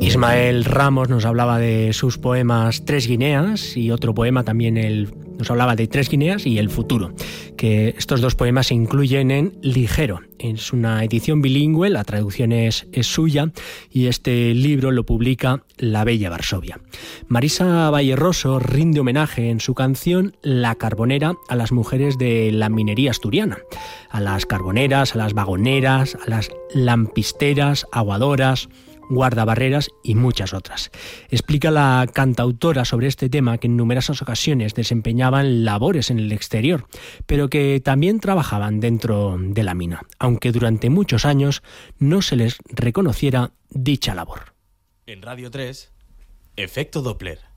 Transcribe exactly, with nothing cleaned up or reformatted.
Ismael Ramos nos hablaba de sus poemas Tres Guineas y otro poema también el, nos hablaba de Tres Guineas y El futuro, que estos dos poemas se incluyen en Ligero. Es una edición bilingüe, la traducción es, es suya y este libro lo publica La Bella Varsovia. Marisa Valleroso rinde homenaje en su canción La Carbonera a las mujeres de la minería asturiana, a las carboneras, a las vagoneras, a las lampisteras, aguadoras, guardabarreras y muchas otras. Explica la cantautora sobre este tema que en numerosas ocasiones desempeñaban labores en el exterior, pero que también trabajaban dentro de la mina, aunque durante muchos años no se les reconociera dicha labor. En Radio tres, Efecto Doppler.